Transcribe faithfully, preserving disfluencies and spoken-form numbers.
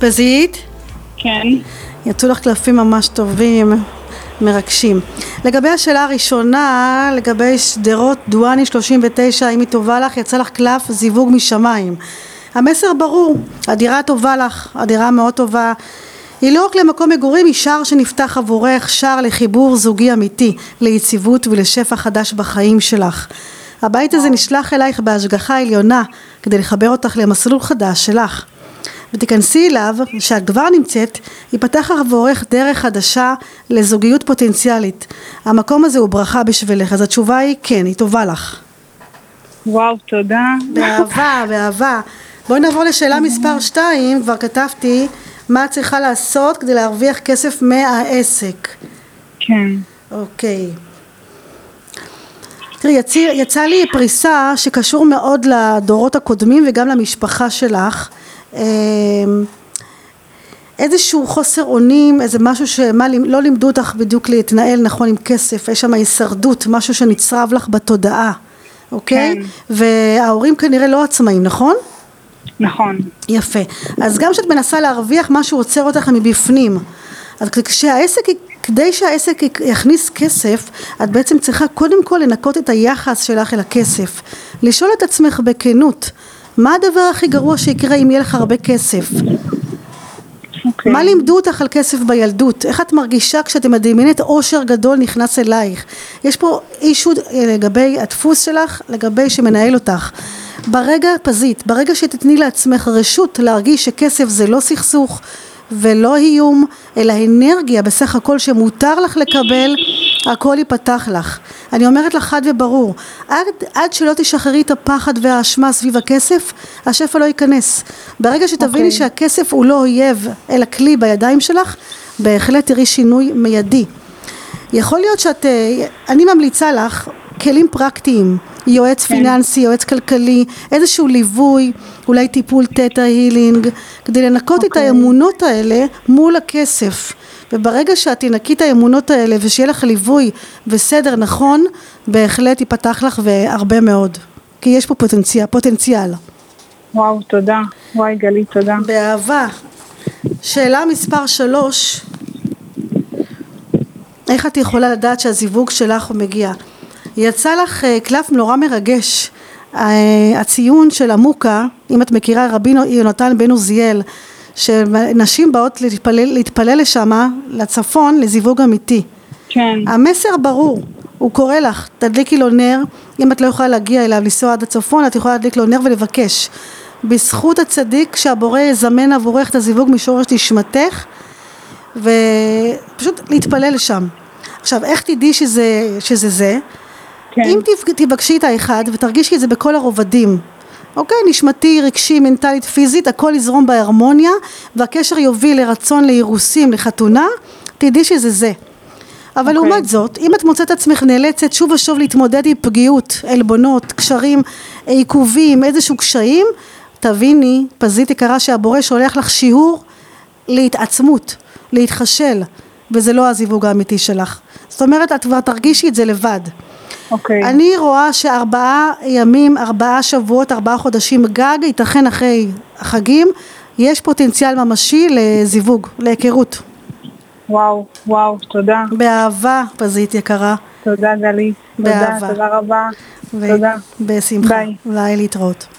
פזית? כן. יצאו לך קלפים ממש טובים, מרגשים. לגבי השאלה הראשונה, לגבי שדרות דואני שלושים ותשע, אם היא טובה לך, יצא לך קלף זיווג משמיים. המסר ברור, הדירה טובה לך, הדירה מאוד טובה. היא לא רק למקום מגורים, היא שער שנפתח עבורך, שער לחיבור זוגי אמיתי, ליציבות ולשפע חדש בחיים שלך. הבית הזה נשלח אלייך בהשגחה עליונה, כדי לחבר אותך למסלול חדש שלך. ותיכנסי אליו, שאת כבר נמצאת, ייפתח עבורך דרך חדשה לזוגיות פוטנציאלית. המקום הזה הוא ברכה בשבילך, אז התשובה היא כן, היא טובה לך. וואו, תודה. באהבה, באהבה. בואי נעבור לשאלה מספר שתיים, כבר כתבתי, מה את צריכה לעשות כדי להרוויח כסף מהעסק? כן. אוקיי. תראי, יצא, יצא לי פריסה שקשור מאוד לדורות הקודמים וגם למשפחה שלך. איזשהו חוסר אונים, איזה משהו שמה לא לימדו אותך בדיוק להתנהל נכון עם כסף, יש שם הישרדות, משהו שנצרב לך בתודעה, אוקיי? כן. וההורים כנראה לא עצמאים, נכון? נכון. יפה. אז גם שאת מנסה להרוויח משהו עוצר אותך מבפנים. אז כשהעסק, כדי שהעסק יכניס כסף, את בעצם צריכה קודם כל לנקות את היחס שלך אל הכסף. לשאול את עצמך בכנות, מה הדבר הכי גרוע שיקרה אם יהיה לך הרבה כסף? Okay. מה לימדו אותך על כסף בילדות? איך את מרגישה כשאת מדמיינת עושר גדול נכנס אלייך? יש פה אישו לגבי הדפוס שלך, לגבי שמנהל אותך. ברגע פזית, ברגע שתתני לעצמך רשות להרגיש שכסף זה לא סכסוך ולא איום, אלא אנרגיה בסך הכל שמותר לך לקבל, הכל ייפתח לך. אני אומרת לך חד וברור, עד, עד שלא תשחררי את הפחד והאשמה סביב הכסף, השפע לא ייכנס. ברגע שתביני okay. שהכסף הוא לא אויב, אלא כלי בידיים שלך, בהחלט תראי שינוי מיידי. יכול להיות שאת, אני ממליצה לך כלים פרקטיים, יועץ כן. פיננסי, יועץ כלכלי, איזשהו ליווי, אולי טיפול תטא הילינג, כדי לנקות okay. את האמונות האלה מול הכסף. וברגע שאת תנקי את האמונות האלה ושיהיה לך ליווי וסדר נכון, בהחלט ייפתח לך והרבה מאוד. כי יש פה פוטנציאל, פוטנציאל. וואו, תודה. וואי גלי, תודה. באהבה. שאלה מספר שלוש, איך את יכולה לדעת שהזיווג שלך הוא מגיע? יצא לך קלף נורא מרגש, הציון של עמוקה, אם את מכירה רבי יונתן בן עוזיאל, שנשים באות להתפלל, להתפלל לשמה, לצפון, לזיווג אמיתי. כן. המסר ברור, הוא קורא לך, תדליקי לו נר, אם את לא יכולה להגיע אליו, לנסוע עד הצפון, את יכולה להדליק לו נר ולבקש. בזכות הצדיק שהבורא יזמן עבורך את הזיווג משורש נשמתך, ופשוט להתפלל לשם. עכשיו, איך תדעי שזה, שזה זה? כן. אם תבקשי את האחד ותרגישי את זה בכל הרובדים, אוקיי, נשמתי, רגשי, מנטלית, פיזית, הכל יזרום בהרמוניה, והקשר יוביל לרצון, לאירוסים, לחתונה, תדעי שזה זה. אבל okay. לעומת זאת, אם את מוצאת עצמך נאלצת שוב ושוב להתמודד עם פגיעות, עלבונות, קשרים, עיכובים, איזשהו קשיים, תביני, פזית יקרה שהבורא שולח לך שיעור להתעצמות, להתחשל, וזה לא הזיווג האמיתי שלך. זאת אומרת, את כבר תרגישי את זה לבד. Okay. אני רואה שארבעה ימים, ארבעה שבועות, ארבעה חודשים גג, ייתכן אחרי החגים, יש פוטנציאל ממשי לזיווג, להיכרות. וואו, וואו, תודה. באהבה, פזית יקרה. תודה גלי. באהבה. תודה, תודה רבה. ו- תודה. בשמחה. ביי. אולי להתראות.